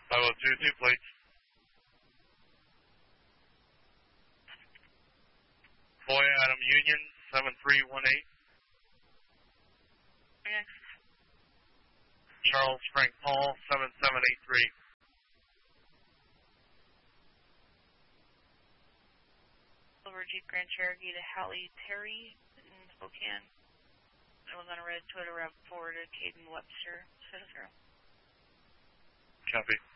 502, 2 plates. Boy Adam Union, 7318. Next. Charles Frank Paul, 7783. Silver Jeep Grand Cherokee to Hallie Terry in Spokane. I was on a red Toyota RAV4 to Caden Webster, 70. Copy.